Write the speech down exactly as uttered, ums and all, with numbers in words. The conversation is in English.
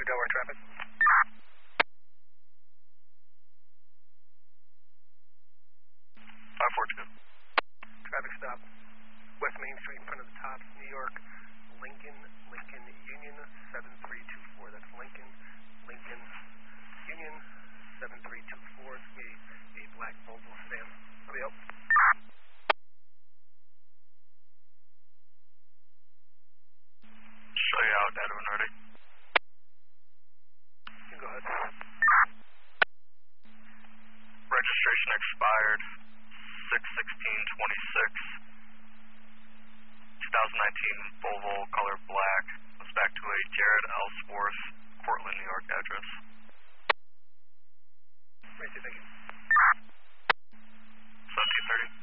through Delaware traffic. five four two. Traffic stop. West Main Street in front of the Tops, New York. Lincoln, Lincoln, Union, seven three two four. That's Lincoln, Lincoln, Union, seven three two four. It's a, a black Volvo sedan. Somebody else? Show you out, data when ready. You can go ahead. Registration expired six sixteen twenty-six. twenty nineteen Volvo, color black. Goes back to a Jared Ellsworth, Cortland, New York address. Right, thank you. seventeen thirty.